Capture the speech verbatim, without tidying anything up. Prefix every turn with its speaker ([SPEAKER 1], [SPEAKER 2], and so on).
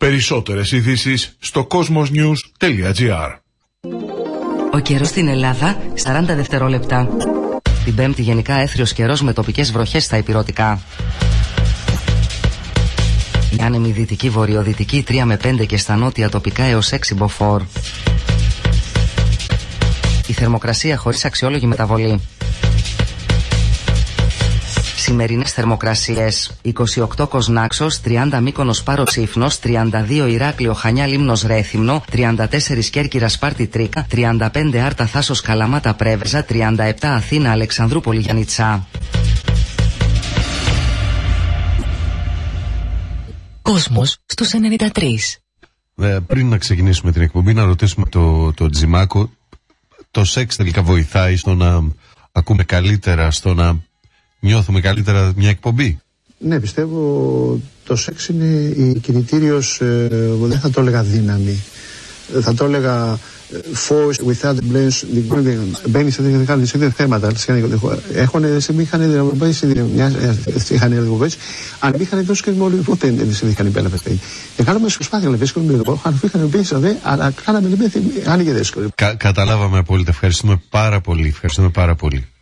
[SPEAKER 1] Περισσότερες ειδήσεις στο cosmosnews τελεία gr.
[SPEAKER 2] Ο καιρός στην Ελλάδα, σαράντα δευτερόλεπτα. Την Πέμπτη γενικά έθριος καιρός με τοπικές βροχές στα ηπειρωτικά. Η άνεμη δυτική βορειοδυτική τρία με πέντε και στα νότια τοπικά έως έξι μποφόρ. Η θερμοκρασία χωρίς αξιόλογη μεταβολή. Σημερινές θερμοκρασίες: είκοσι οκτώ Κοσνάξος, τριάντα Μύκονος Πάρος Σύφνος, τριάντα δύο Ηράκλειο Χανιά Λίμνος Ρέθυμνο, τριάντα τέσσερα Κέρκυρα Σπάρτη Τρίκα, τριάντα πέντε Άρτα Θάσος Καλαμάτα Πρέβεζα, τριάντα επτά Αθήνα Αλεξανδρούπολη Γιαννιτσά.
[SPEAKER 3] Κόσμος στους ενενήντα τρία.
[SPEAKER 4] Ε, πριν να ξεκινήσουμε την εκπομπή, να ρωτήσουμε το, το Τζιμάκο, το σεξ τελικά βοηθάει στο να ακούμε καλύτερα, στο να νιώθουμε καλύτερα μια εκπομπή?
[SPEAKER 5] Ναι, πιστεύω το σεξ είναι η κινητήριος, ε, δεν θα το έλεγα δύναμη, θα το έλεγα force without blame. Μπαίνει σε τέτοια θέματα. Έχουν είχαν είχαν εκπομπές, αν είχαν δώσει και μόνο ποτέ δεν είχαν υπέλαβε. Κάναμε προσπάθεια να βρίσκουμε με το αν είχαν πίσω, αλλά κάναμε άνοιγε δύσκολο.
[SPEAKER 4] Καταλάβαμε απόλυτα. Ευχαριστούμε πάρα πολύ. Ευχαριστούμε πάρα πολύ.